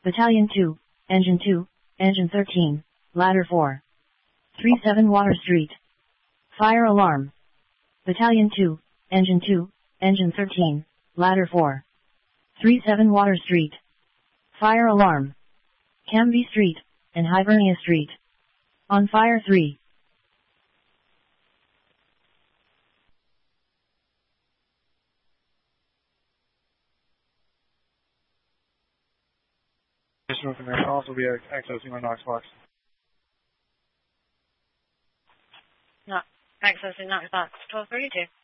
Battalion 2, Engine 2, Engine 13, Ladder 4. 37 Water Street. Fire alarm. Battalion 2, Engine 2, Engine 13, Ladder 4. 37 Water Street. Fire alarm. Cambie Street, and Hibernia Street. On fire 3. Information also be accessing my Knox box. Not accessing Knox box 1232.